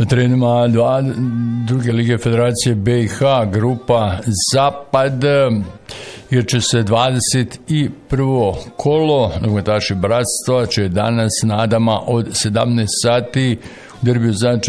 Na terenima druge lige Federacije BiH, grupa Zapad, igrat se 21. kolo. Nogometaši Bratstva će danas nadama od 17 sati u derbiju Zaječar